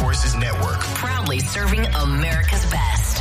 Forces Network. Proudly serving America's best.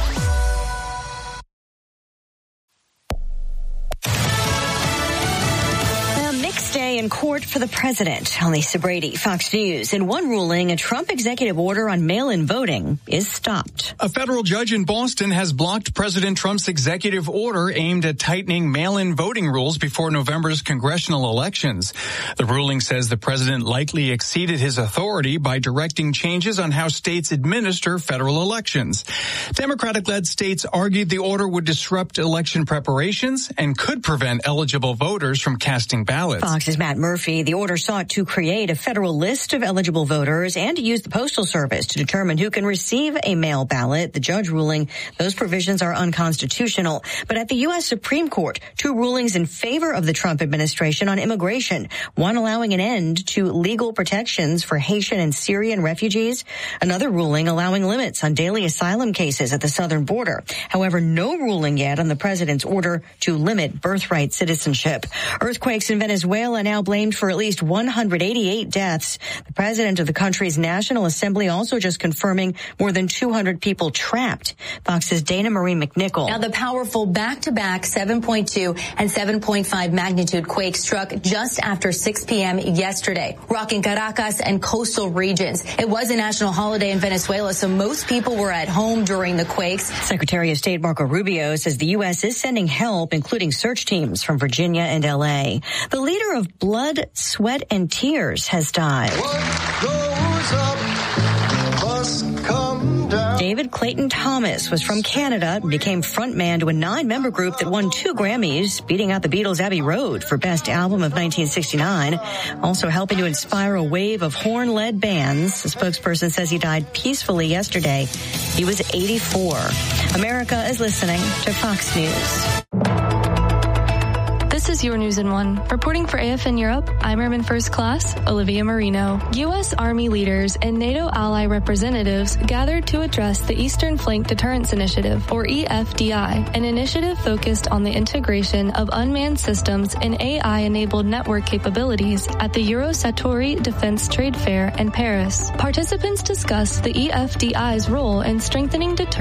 Day in court for the president. Lisa Brady, Fox News. In one ruling, a Trump executive order on mail-in voting is stopped. A federal judge in Boston has blocked President Trump's executive order aimed at tightening mail-in voting rules before November's congressional elections. The ruling says the president likely exceeded his authority by directing changes on how states administer federal elections. Democratic-led states argued the order would disrupt election preparations and could prevent eligible voters from casting ballots. Fox's Matt Murphy. The order sought to create a federal list of eligible voters and to use the Postal Service to determine who can receive a mail ballot. The judge ruling those provisions are unconstitutional. But at the U.S. Supreme Court, two rulings in favor of the Trump administration on immigration. One allowing an end to legal protections for Haitian and Syrian refugees. Another ruling allowing limits on daily asylum cases at the southern border. However, no ruling yet on the president's order to limit birthright citizenship. Earthquakes in Venezuela now blamed for at least 188 deaths. The president of the country's National Assembly also just confirming more than 200 people trapped. Fox's Dana Marie McNichol. Now, the powerful back-to-back 7.2 and 7.5 magnitude quake struck just after 6 p.m. yesterday, rocking Caracas and coastal regions. It was a national holiday in Venezuela, so most people were at home during the quakes. Secretary of State Marco Rubio says the U.S. is sending help, including search teams from Virginia and L.A. The leader of Blood, Sweat, and Tears has died. What goes up must come down. David Clayton Thomas was from Canada and became frontman to a 9-member group that won 2 Grammys, beating out the Beatles' Abbey Road for Best Album of 1969, also helping to inspire a wave of horn-led bands. The spokesperson says he died peacefully yesterday. He was 84. America is listening to Fox News. This is your News in 1. Reporting for AFN Europe, I'm Airman First Class Olivia Marino. U.S. Army leaders and NATO ally representatives gathered to address the Eastern Flank Deterrence Initiative, or EFDI, an initiative focused on the integration of unmanned systems and AI-enabled network capabilities at the Eurosatory Defense Trade Fair in Paris. Participants discussed the EFDI's role in strengthening deterrence